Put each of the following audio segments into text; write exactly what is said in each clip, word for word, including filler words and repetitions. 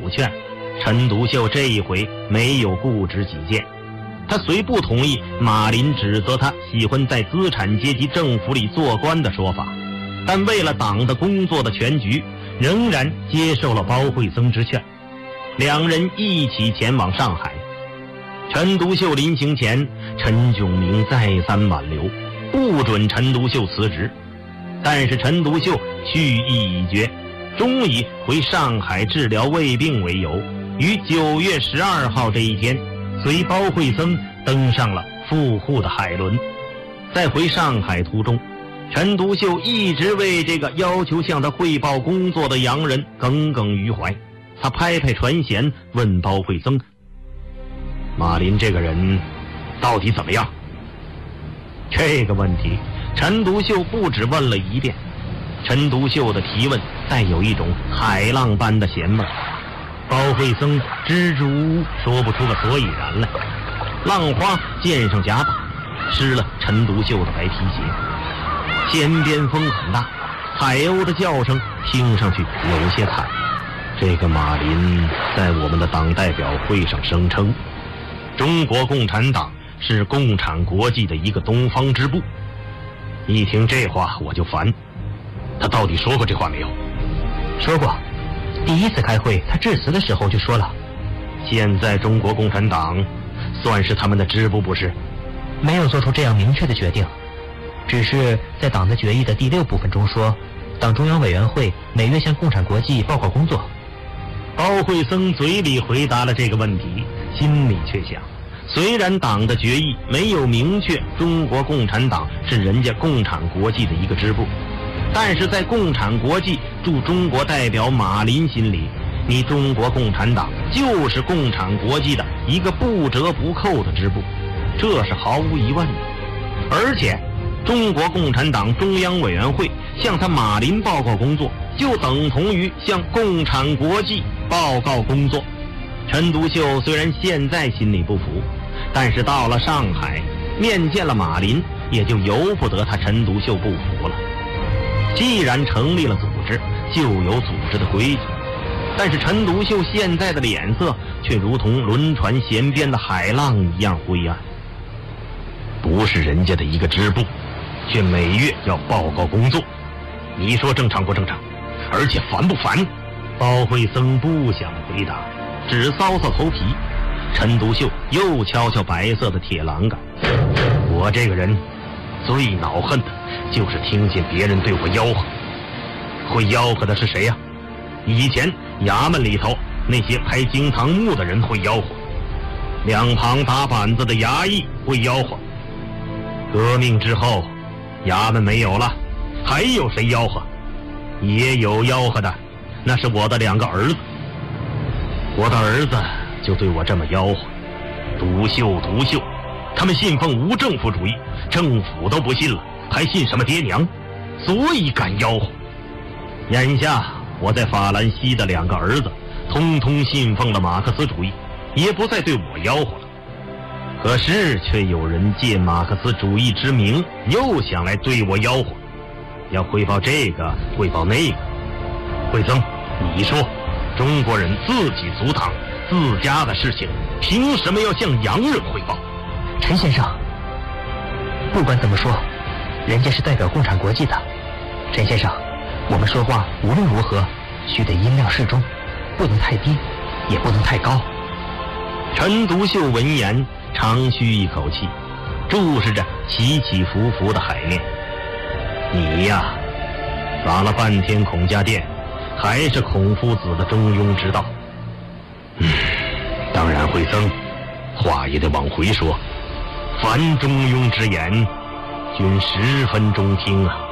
劝，陈独秀这一回没有固执己见。他虽不同意马林指责他喜欢在资产阶级政府里做官的说法，但为了党的工作的全局，仍然接受了包惠僧之劝。两人一起前往上海。陈独秀临行前，陈炯明再三挽留，不准陈独秀辞职。但是陈独秀去意已决，终以回上海治疗胃病为由，于九月十二号这一天，随包惠僧登上了赴沪的海轮。在回上海途中，陈独秀一直为这个要求向他汇报工作的洋人耿耿于怀。他拍拍船舷，问包惠僧：马林这个人到底怎么样？这个问题陈独秀不止问了一遍。陈独秀的提问带有一种海浪般的咸味，包惠僧支支吾吾说不出个所以然来。浪花溅上甲板，湿了陈独秀的白皮鞋。天边风很大，海鸥的叫声听上去有些惨。这个马林在我们的党代表会上声称，中国共产党是共产国际的一个东方支部。一听这话我就烦，他到底说过这话没有？ 说过，第一次开会他致辞的时候就说了。 现在中国共产党算是他们的支部不是？ 没有做出这样明确的决定，只是在党的决议的第六部分中说，党中央委员会每月向共产国际报告工作。 包惠僧嘴里回答了这个问题，心里却想，虽然党的决议没有明确中国共产党是人家共产国际的一个支部，但是在共产国际驻中国代表马林心里，你中国共产党就是共产国际的一个不折不扣的支部，这是毫无疑问的。而且中国共产党中央委员会向他马林报告工作，就等同于向共产国际报告工作。陈独秀虽然现在心里不服，但是到了上海面见了马林，也就由不得他陈独秀不服了。既然成立了组织，就有组织的规矩。但是陈独秀现在的脸色却如同轮船舷边的海浪一样灰暗。不是人家的一个支部，却每月要报告工作，你说正常不正常？而且烦不烦？包惠僧不想回答，只搔搔头皮。陈独秀又敲敲白色的铁栏杆。我这个人最恼恨的就是听见别人对我吆喝。会吆喝的是谁呀？以前衙门里头那些拍惊堂木的人会吆喝，两旁打板子的衙役会吆喝。革命之后衙门没有了，还有谁吆喝？也有吆喝的，那是我的两个儿子。我的儿子就对我这么吆喝，独秀独秀，他们信奉无政府主义，政府都不信了，还信什么爹娘？所以敢吆喝。眼下我在法兰西的两个儿子通通信奉了马克思主义，也不再对我吆喝了。可是却有人借马克思主义之名，又想来对我吆喝，要汇报这个汇报那个。惠僧，你说中国人自己阻挡自家的事情，凭什么要向洋人汇报？ 陈先生，不管怎么说，人家是代表共产国际的。陈先生，我们说话无论如何须得音量适中，不能太低，也不能太高。 陈独秀闻言长吁一口气，注视着起起伏伏的海面。你呀，砸了半天孔家店，还是孔夫子的中庸之道。嗯，当然惠僧，话也得往回说，凡中庸之言，均十分中听啊。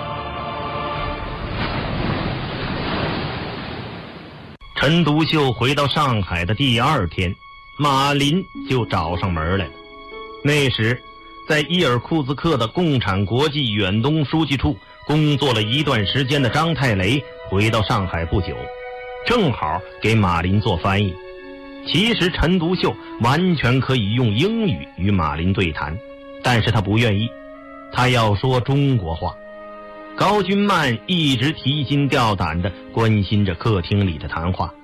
陈独秀回到上海的第二天，马林就找上门来了。那时在伊尔库兹克的共产国际远东书记处工作了一段时间的张太雷回到上海不久，正好给马林做翻译。其实陈独秀完全可以用英语与马林对谈，但是他不愿意，他要说中国话。高君曼一直提心吊胆地关心着客厅里的谈话，